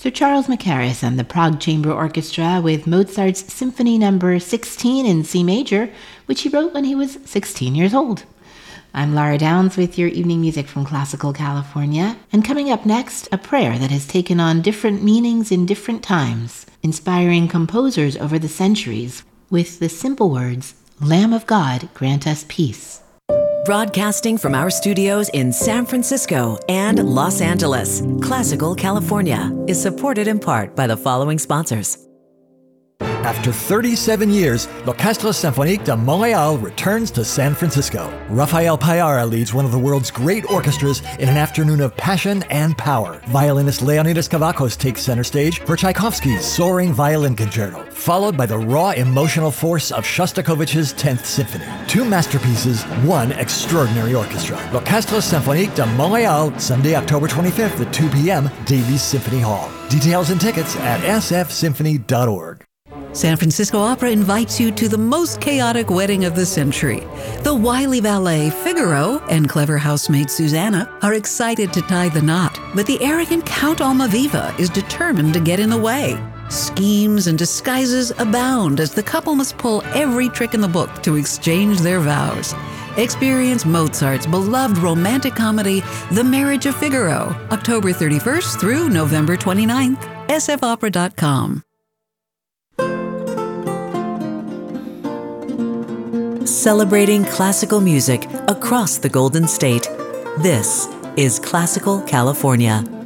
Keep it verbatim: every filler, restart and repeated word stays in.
Sir Charles Mackerras and the Prague Chamber Orchestra with Mozart's Symphony Number sixteen in C major, which he wrote when he was sixteen years old. I'm Laura Downs with your evening music from Classical California, and coming up next, a prayer that has taken on different meanings in different times, inspiring composers over the centuries with the simple words, Lamb of God, grant us peace. Broadcasting from our studios in San Francisco and Los Angeles, Classical California is supported in part by the following sponsors. After thirty-seven years, L'Orchestre Symphonique de Montréal returns to San Francisco. Rafael Payara leads one of the world's great orchestras in an afternoon of passion and power. Violinist Leonidas Kavakos takes center stage for Tchaikovsky's Soaring Violin Concerto, followed by the raw emotional force of Shostakovich's tenth Symphony. Two masterpieces, one extraordinary orchestra. L'Orchestre Symphonique de Montréal, Sunday, October twenty-fifth at two p.m., Davies Symphony Hall. Details and tickets at s f symphony dot org. San Francisco Opera invites you to the most chaotic wedding of the century. The wily valet Figaro and clever housemaid Susanna are excited to tie the knot, but the arrogant Count Almaviva is determined to get in the way. Schemes and disguises abound as the couple must pull every trick in the book to exchange their vows. Experience Mozart's beloved romantic comedy, The Marriage of Figaro, October thirty-first through November twenty-ninth, s f opera dot com. Celebrating classical music across the Golden State. This is Classical California.